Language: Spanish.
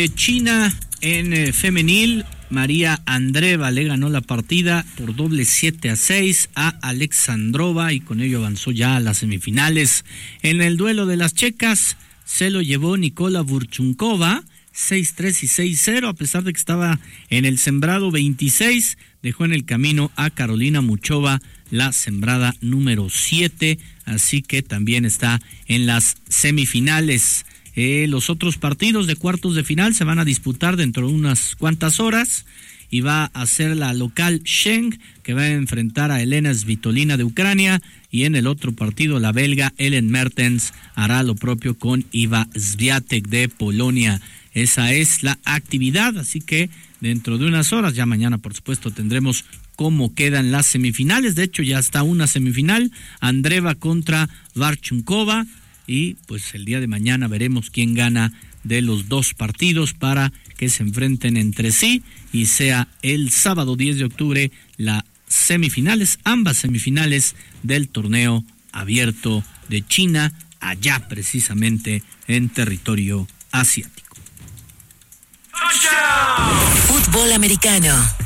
China en femenil, María Andreeva le ganó la partida por doble 7-6 a Alexandrova y con ello avanzó ya a las semifinales. En el duelo de las checas se lo llevó Nikola Burchunkova, 6-3 y 6-0, a pesar de que estaba en el sembrado 26, dejó en el camino a Carolina Muchova, la sembrada número 7, así que también está en las semifinales. Los otros partidos de cuartos de final se van a disputar dentro de unas cuantas horas y va a ser la local Schenk, que va a enfrentar a Elena Svitolina de Ucrania, y en el otro partido la belga Ellen Mertens hará lo propio con Iva Swiatek de Polonia. Esa es la actividad, así que dentro de unas horas, ya mañana por supuesto tendremos cómo quedan las semifinales. De hecho ya está una semifinal, Andreeva contra Varchunkova, y pues el día de mañana veremos quién gana de los dos partidos para que se enfrenten entre sí y sea el sábado 10 de octubre las semifinales, ambas semifinales del torneo abierto de China, allá precisamente en territorio asiático. Fútbol americano.